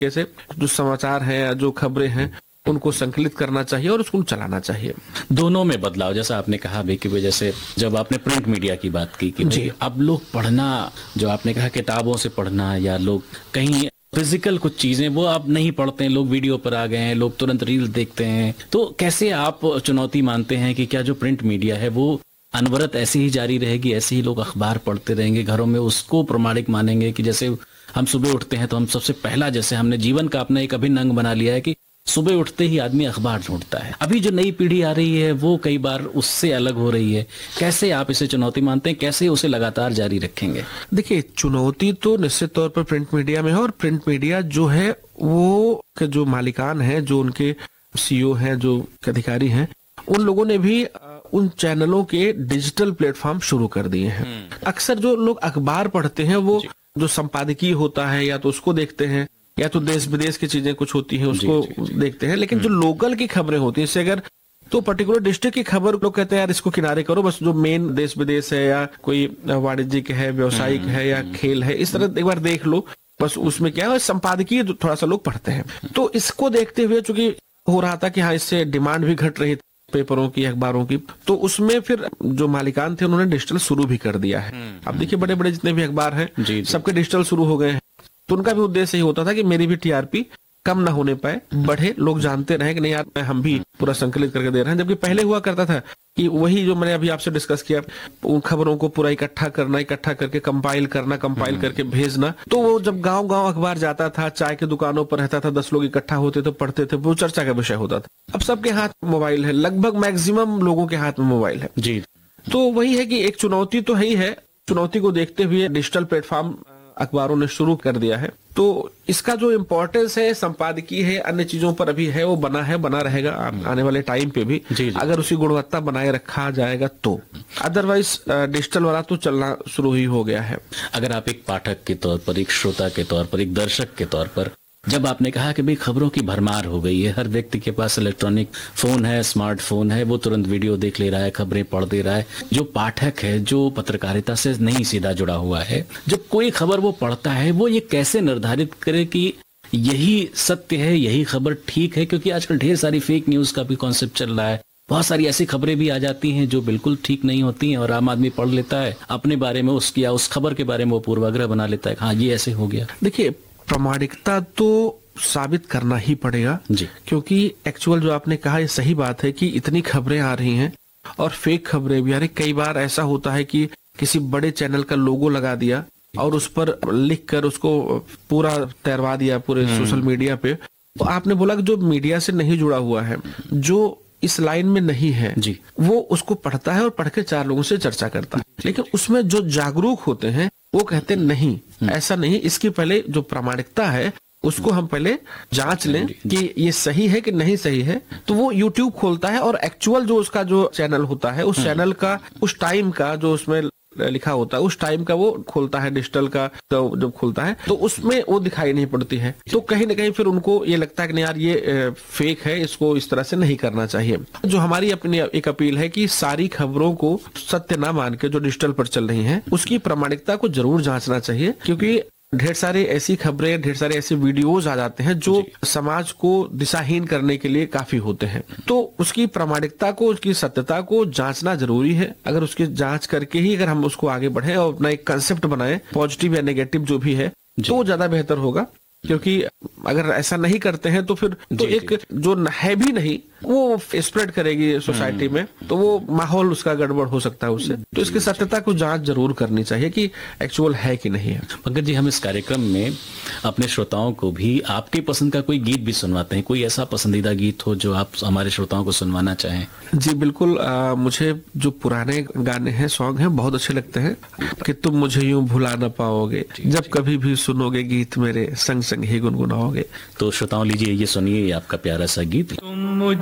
कैसे जो समाचार हैं या जो खबरें हैं उनको संकलित करना चाहिए और उसको चलाना चाहिए। दोनों में बदलाव, जैसा आपने कहा भी कि जैसे जब आपने प्रिंट मीडिया की बात की कि जी। अब लोग पढ़ना, जो आपने कहा किताबों से पढ़ना या लोग कहीं फिजिकल कुछ चीजें वो आप नहीं पढ़ते हैं, लोग वीडियो पर आ गए हैं, लोग तुरंत रील देखते हैं, तो कैसे आप चुनौती मानते हैं कि क्या जो प्रिंट मीडिया है वो अनवरत ऐसे ही जारी रहेगी, ऐसे ही लोग अखबार पढ़ते रहेंगे, घरों में उसको प्रमाणिक मानेंगे कि जैसे हम सुबह उठते हैं तो हम सबसे पहला, जैसे हमने जीवन का अपना एक अभिन्न अंग बना लिया है कि सुबह उठते ही आदमी अखबार ढूंढता है। अभी जो नई पीढ़ी आ रही है वो कई बार उससे अलग हो रही है, कैसे आप इसे चुनौती मानते हैं, कैसे उसे लगातार जारी रखेंगे? देखिए, चुनौती तो निश्चित तौर पर प्रिंट मीडिया में है, और प्रिंट मीडिया जो है वो के जो मालिकान है, जो उनके सीईओ हैं, जो अधिकारी हैं, उन लोगों ने भी उन चैनलों के डिजिटल प्लेटफॉर्म शुरू कर दिए हैं। अक्सर जो लोग अखबार पढ़ते हैं वो जो संपादकीय होता है या तो उसको देखते हैं या तो देश विदेश की चीजें कुछ होती हैं उसको देखते हैं, लेकिन जो लोकल की खबरें होती हैं, इससे अगर तो पर्टिकुलर डिस्ट्रिक्ट की खबर लोग कहते हैं यार इसको किनारे करो, बस जो मेन देश विदेश है या कोई वाणिज्यिक है, व्यवसायिक है या खेल है, इस तरह एक बार देख लो, बस उसमें क्या है संपादकीय थोड़ा सा लोग पढ़ते हैं। तो इसको देखते हुए चूंकि हो रहा था कि हाँ इससे डिमांड भी घट रही पेपरों की, अखबारों की, तो उसमें फिर जो मालिकान थे उन्होंने डिजिटल शुरू भी कर दिया है। अब देखिए बड़े बड़े जितने भी अखबार हैं सबके डिजिटल शुरू हो गए हैं, तो उनका भी उद्देश्य यही होता था कि मेरी भी टीआरपी कम ना होने पाए, बढ़े, लोग जानते रहे कि नहीं यार हम भी पूरा संकलित करके दे रहे हैं। जबकि पहले हुआ करता था कि वही जो मैंने अभी आपसे डिस्कस किया, उन खबरों को पूरा इकट्ठा करना, इकट्ठा करके कंपाइल करना, कंपाइल करके भेजना, तो वो जब गांव गांव अखबार जाता था, चाय की दुकानों पर रहता था, 10 लोग इकट्ठा होते थे, पढ़ते थे, वो चर्चा का विषय होता था। अब सबके हाथ मोबाइल है, लगभग मैक्सिमम लोगों के हाथ में मोबाइल है जी। तो वही है कि एक चुनौती तो है ही है। चुनौती को देखते हुए डिजिटल प्लेटफॉर्म अखबारों ने शुरू कर दिया है, तो इसका जो इम्पोर्टेंस है संपादकीय है, अन्य चीजों पर अभी है, वो बना रहेगा आने वाले टाइम पे भी, अगर उसी गुणवत्ता बनाए रखा जाएगा तो। अदरवाइज डिजिटल वाला तो चलना शुरू ही हो गया है। अगर आप एक पाठक के तौर पर, एक श्रोता के तौर पर, एक दर्शक के तौर पर, जब आपने कहा कि भाई खबरों की भरमार हो गई है, हर व्यक्ति के पास इलेक्ट्रॉनिक फोन है, स्मार्टफोन है, वो तुरंत वीडियो देख ले रहा है, खबरें पढ़ दे रहा है, जो पाठक है, जो पत्रकारिता से नहीं सीधा जुड़ा हुआ है, जब कोई खबर वो पढ़ता है, वो ये कैसे निर्धारित करे कि यही सत्य है, यही खबर ठीक है? क्योंकि आजकल ढेर सारी फेक न्यूज का भी कॉन्सेप्ट चल रहा है, बहुत सारी ऐसी खबरें भी आ जाती हैं जो बिल्कुल ठीक नहीं होती हैं, और आम आदमी पढ़ लेता है अपने बारे में, उसकी या उस खबर के बारे में वो पूर्वाग्रह बना लेता है, हाँ ये ऐसे हो गया। देखिए, प्रामाणिकता तो साबित करना ही पड़ेगा जी, क्योंकि एक्चुअल जो आपने कहा ये सही बात है कि इतनी खबरें आ रही हैं और फेक खबरें भी आ रही। कई बार ऐसा होता है कि किसी बड़े चैनल का लोगो लगा दिया और उस पर लिख कर उसको पूरा तैरवा दिया पूरे सोशल मीडिया पे। तो आपने बोला कि जो मीडिया से नहीं जुड़ा हुआ है, जो इस लाइन में नहीं है जी, वो उसको पढ़ता है और पढ़ के 4 लोगों से चर्चा करता है, लेकिन उसमें जो जागरूक होते हैं वो कहते नहीं, ऐसा नहीं, इसकी पहले जो प्रामाणिकता है उसको हम पहले जांच लें कि ये सही है कि नहीं सही है। तो वो YouTube खोलता है और एक्चुअल जो उसका जो चैनल होता है, उस चैनल का उस टाइम का जो उसमें लिखा होता है, उस टाइम का वो खोलता है, डिजिटल का तो जब खोलता है तो उसमें वो दिखाई नहीं पड़ती है। तो कहीं ना कहीं फिर उनको ये लगता है कि नहीं यार ये फेक है, इसको इस तरह से नहीं करना चाहिए। जो हमारी अपनी एक अपील है कि सारी खबरों को सत्य ना मान के जो डिजिटल पर चल रही हैं उसकी प्रामाणिकता को जरूर जांचना चाहिए, क्योंकि ढेर सारे ऐसी खबरें, ढेर सारे ऐसे वीडियोज आ जाते हैं जो समाज को दिशाहीन करने के लिए काफी होते हैं। तो उसकी प्रामाणिकता को, उसकी सत्यता को जांचना जरूरी है। अगर उसकी जांच करके ही अगर हम उसको आगे बढ़े और अपना एक कंसेप्ट बनाए, पॉजिटिव या नेगेटिव जो भी है, तो ज्यादा बेहतर होगा। क्योंकि अगर ऐसा नहीं करते हैं तो फिर तो एक जो है भी नहीं वो स्प्रेड करेगी सोसाइटी में, तो वो माहौल उसका गड़बड़ हो सकता है उससे। तो इसकी सत्यता को जांच जरूर करनी चाहिए कि एक्चुअल है कि नहीं है। पंकज जी, हम इस कार्यक्रम में अपने श्रोताओं को भी आपकी पसंद का कोई गीत भी सुनवाते हैं। कोई ऐसा पसंदीदा गीत हो जो आप हमारे श्रोताओं को सुनवाना चाहें? जी बिल्कुल, मुझे जो पुराने गाने हैं, सॉन्ग हैं, बहुत अच्छे लगते हैं। कि तुम मुझे यूं भुला न पाओगे, जब कभी भी सुनोगे गीत मेरे, संग संग ही गुनगुनाओगे। तो श्रोताओं लीजिए, ये सुनिए आपका प्यारा सा गीत।